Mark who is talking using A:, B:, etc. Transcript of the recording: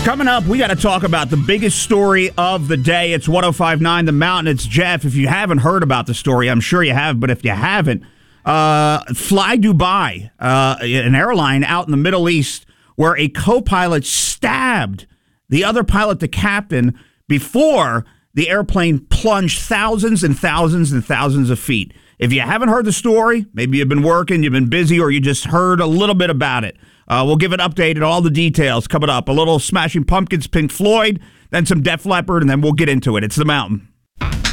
A: Coming up, we got to talk about the biggest story of the day. It's 105.9 The Mountain. It's Jeff. If you haven't heard about the story, I'm sure you have, but if you havenent, Fly Dubai, an airline out in the Middle East, where a co-pilot stabbed the other pilot, the captain, before the airplane plunged thousands and thousands and thousands of feet. If you haven't heard the story, maybe you've been working, you've been busy, or you just heard a little bit about it. We'll give an update and all the details coming up. A little Smashing Pumpkins, Pink Floyd, then some Def Leppard, and then we'll get into it. It's The Mountain.